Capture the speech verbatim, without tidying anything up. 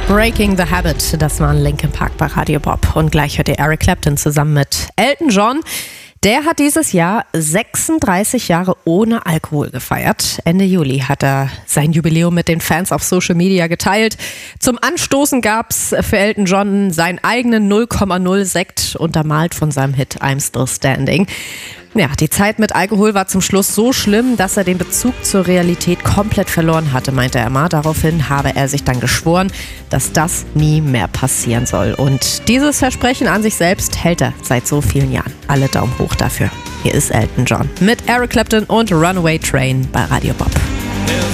Breaking the Habit, das war ein Linkin Park bei Radio Bob. Und gleich hört ihr Eric Clapton zusammen mit Elton John. Der hat dieses Jahr sechsunddreißig Jahre ohne Alkohol gefeiert. Ende Juli hat er sein Jubiläum mit den Fans auf Social Media geteilt. Zum Anstoßen gab's für Elton John seinen eigenen null Komma null Sekt, untermalt von seinem Hit I'm Still Standing. Ja, die Zeit mit Alkohol war zum Schluss so schlimm, dass er den Bezug zur Realität komplett verloren hatte, meinte er mal. Daraufhin habe er sich dann geschworen, dass das nie mehr passieren soll. Und dieses Versprechen an sich selbst hält er seit so vielen Jahren. Alle Daumen hoch dafür. Hier ist Elton John mit Eric Clapton und Runaway Train bei Radio Bob.